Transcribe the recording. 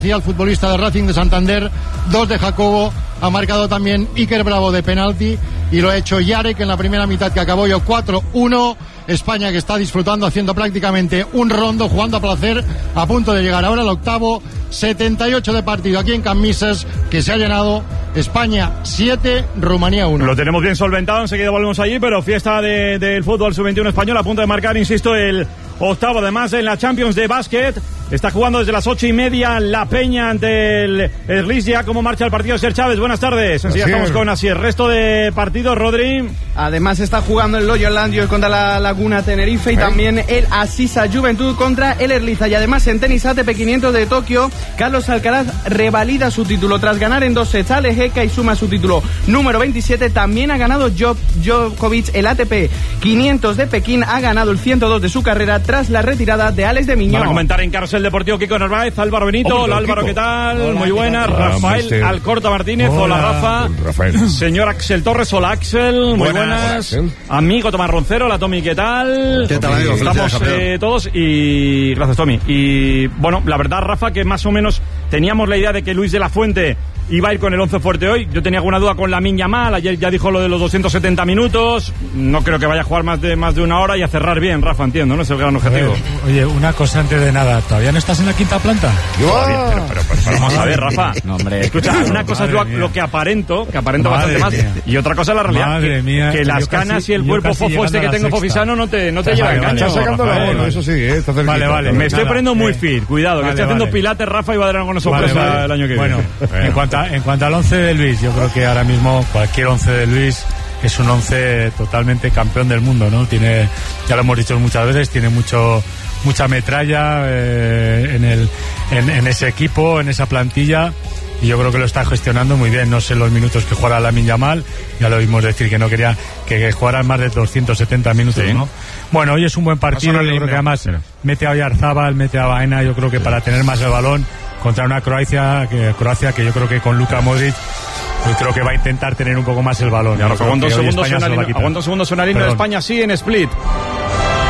El futbolista de Racing de Santander, 2 de Jacobo, ha marcado también Iker Bravo de penalti y lo ha hecho Yarek en la primera mitad, que acabó yo 4-1. España, que está disfrutando, haciendo prácticamente un rondo, jugando a placer, a punto de llegar ahora al octavo. 78 de partido aquí en Cammisas, que se ha llenado. España 7, Rumanía 1. Lo tenemos bien solventado, enseguida volvemos allí, pero fiesta del fútbol sub-21 español, a punto de marcar, insisto, el octavo. Además, en la Champions de básquet está jugando desde las 8:30 La Peña ante el Eslisja. ¿Cómo marcha el partido, Ser Chávez? Buenas tardes. Enseguida estamos con así el resto de partidos, Rodri. Además está jugando el Loyola Landio contra la Laguna Tenerife y también el Asisa Juventud contra el Eslisja. Y además en tenis ATP 500 de Tokio, Carlos Alcaraz revalida su título tras ganar en 2 sets a Lejeka y suma su título número 27. También ha ganado Djokovic el ATP 500 de Pekín, ha ganado el 102 de su carrera tras la retirada de Alex de Miñón. Para comentar en Carrusel Deportivo, Kiko Narváez, Álvaro Benito. Hola Álvaro, ¿qué tal? Hola, muy buenas. Rafael Alcorta Martínez. Hola Rafa. Rafael. Señor Axel Torres. Hola Axel. Muy buenas. Amigo Tomás Roncero. Hola Tommy, ¿qué tal? ¿Qué tal, amigo? Estamos todos y gracias, Tommy. Y bueno, la verdad, Rafa, que más o menos teníamos la idea de que Luis de la Fuente iba a ir con el 11 fuerte hoy. Yo tenía alguna duda con Lamine Yamal. Ayer ya dijo lo de los 270 minutos. No creo que vaya a jugar más de una hora y a cerrar bien, Rafa, entiendo, ¿no? Es el gran objetivo. Oye, una cosa antes de nada. ¿Todavía no estás en la quinta planta? Pero vamos a ver, Rafa. No, hombre, escucha, una cosa es lo que aparento bastante más. Y otra cosa es la realidad. Madre mía, que las canas y el cuerpo fofo este que tengo fofisano no te lleva engaño. Está sacando la bola, eso sí, está cerquita. Vale. Me estoy poniendo muy fit. Cuidado, que estoy haciendo pilates, Rafa, y va a dar alguna sorpresa el año que viene. Bueno, en cuanto al 11 de Luis, yo creo que ahora mismo cualquier 11 de Luis es un 11 totalmente campeón del mundo, ¿no? Tiene, ya lo hemos dicho muchas veces, tiene mucha metralla en ese equipo, en esa plantilla, y yo creo que lo está gestionando muy bien. No sé los minutos que jugará Lamine Yamal, ya lo oímos decir que no quería que jugaran más de 270 minutos, ¿no? Bueno, hoy es un buen partido, yo creo que además mete a Oyarzábal, mete a Baena, yo creo que para tener más el balón contra una Croacia que yo creo que con Luka Modric, yo creo que va a intentar tener un poco más el balón. Aguanta un segundo, suena el himno de España, sí, en Split.